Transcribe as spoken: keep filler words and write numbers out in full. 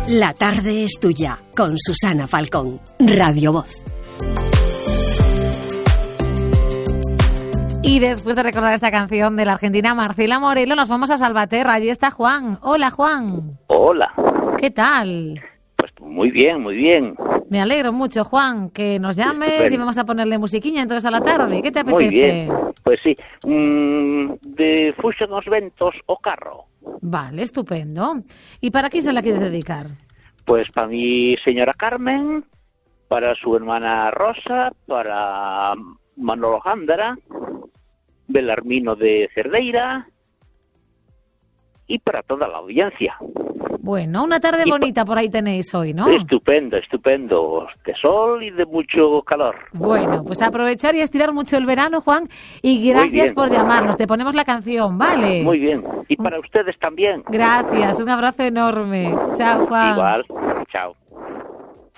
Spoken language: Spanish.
La tarde es tuya, con Susana Falcón, Radio Voz. Y después de recordar esta canción de la argentina Marcela Morelo, nos vamos a Salvaterra. Allí está Juan. Hola, Juan. Hola. ¿Qué tal? Pues muy bien, muy bien. Me alegro mucho, Juan, que nos llames Estupendo. Y vamos a ponerle musiquiña entonces a la tarde. ¿Qué te apetece? Muy bien, pues sí. Mm, de Fuxen os ventos o carro. Vale, estupendo. ¿Y para quién se la quieres dedicar? Pues para mi señora Carmen, para su hermana Rosa, para Manolo Gándara, Belarmino de Cerdeira y para toda la audiencia. Bueno, una tarde y bonita por ahí tenéis hoy, ¿no? Estupendo, estupendo. De sol y de mucho calor. Bueno, pues aprovechar y estirar mucho el verano, Juan, y gracias por llamarnos. Te ponemos la canción, ¿vale? Muy bien. Y para ustedes también. Gracias, un abrazo enorme. Chao, Juan. Igual, chao.